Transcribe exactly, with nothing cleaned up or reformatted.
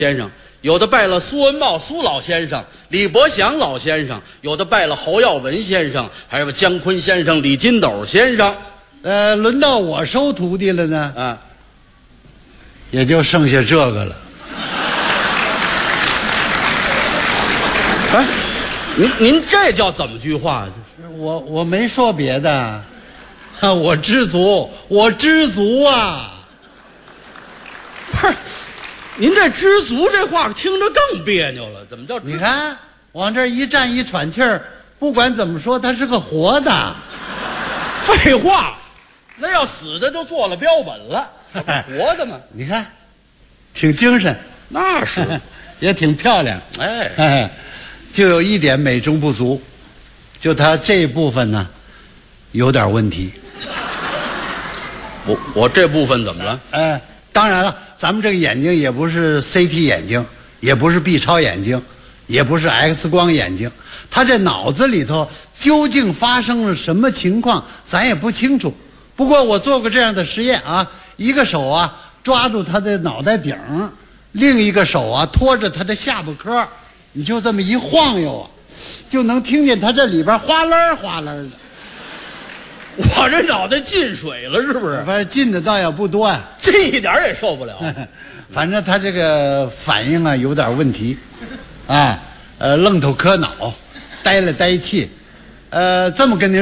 先生，有的拜了苏文茂苏老先生、李伯祥老先生，有的拜了侯耀文先生，还有姜昆先生、李金斗先生。 呃，轮到我收徒弟了呢， 啊， 也就剩下这个了。 哎，您您这叫怎么句话？ 我我没说别的，我知足，我知足啊。 不是，您这知足这话听着更别扭了，怎么叫知？ 你看往这一站一喘气儿，不管怎么说，他是个活的。 废话，那要死的就做了标本了，活的嘛。 你看，挺精神， 那是， 也挺漂亮。 哎， 哎，就有一点美中不足，就他这部分呢，有点问题。 我我这部分怎么了？ 哎，当然了，咱们这个眼睛也不是 C T 眼睛，也不是 B 超眼睛，也不是 X 光眼睛，他这脑子里头究竟发生了什么情况，咱也不清楚。不过我做过这样的实验啊，一个手啊抓住他的脑袋顶，另一个手啊托着他的下巴颏，你就这么一晃悠啊，就能听见他这里边哗啦哗啦的。 我这脑袋进水了是不是？ 反正进的倒也不多啊， 这一点也受不了。 反正他这个反应啊有点问题，啊，呃，愣头磕脑，呆了呆气，呃，这么跟您